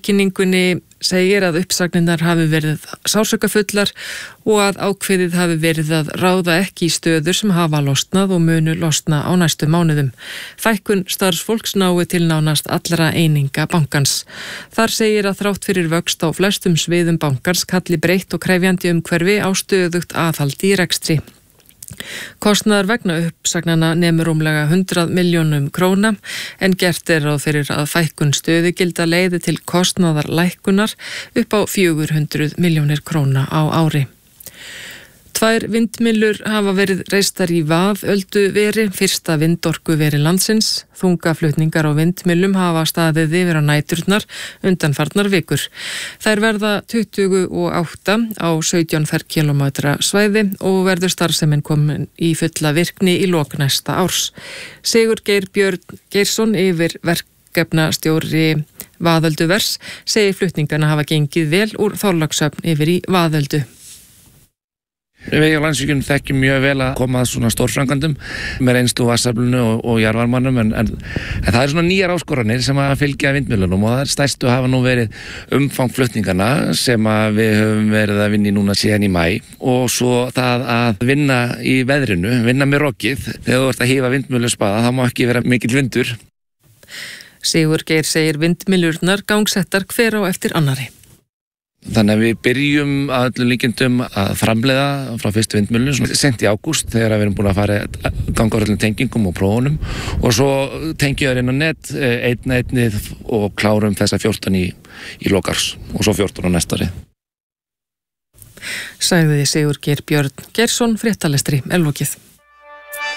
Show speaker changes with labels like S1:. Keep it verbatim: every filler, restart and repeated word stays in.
S1: tilkynningunni segir að uppsagnirnar hafi verið sársaukafullar og að ákveðið hafi verið að ráða ekki í stöður sem hafa losnað og munu losna á næstu mánuðum. Fækkun starfsfólks nái til nánast allra eininga bankans. Þar segir að þrátt fyrir vöxt á flestum sviðum bankans kalli breytt og krefjandi umhverfi á stöðugt aðhald í rekstri. Kostnaður vegna uppsagnana nemur rúmlega hundrað milljónum króna en gert er ráð fyrir að fækkun stöðugilda leiði til kostnaðar lækkunar upp á fjögur hundruð milljónir króna á ári. Tvær vindmyllur hafa verið reistar í Vaðölduveri, fyrsta vindorkuveri landsins. Þungaflutningar á vindmyllum hafa staðið yfir á næturnar undanfarnar vikur. Þær verða tuttugu og átta á sautján ferkílómetra svæði og verður starfsemin komin í fulla virkni í lok næsta árs. Sigurgeir Björn Geirsson yfir verkefnastjóri Vaðölduvers segir flutningana hafa gengið vel úr Þorlákshöfn yfir í Vaðöldu.
S2: Við á Landsvirkjun þekkjum mjög vel að koma að svona stórframkvæmdum með reynslu vatnsaflinu og, og jarðvarmanum en, en, en það er svona nýjar áskoranir sem að fylgja vindmyllunum og það er stærstu hafa nú verið umfang flutningana sem að við höfum verið að vinna í núna síðan í maí og svo það að vinna í veðrinu, vinna með rokið. Þegar þú ert að hífa vindmylluspaða þá má ekki vera mikill vindur.
S1: Sigurgeir segir vindmyllurnar gangsettar hver á eftir annari.
S2: Þannig að við byrjum að öllum líkindum að framleiða frá fyrstu vindmyllunum sent í ágúst þegar við erum búin að fara að ganga á öllum tengingum og prófunum og svo tengjum við inn á net einn einnið og klárum þessa fjórtán í, í lokars og svo fjórtán á næsta ári.
S1: Sagði Sigurgeir Björn Geirsson, fréttalestri, er lokið.